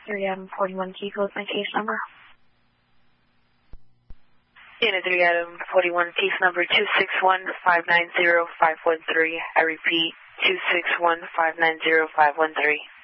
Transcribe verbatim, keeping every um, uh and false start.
three Adam forty-one key code, my case number. Unit three Adam forty-one, case number two six one five nine zero five one three. I repeat, two six one five nine zero five one three.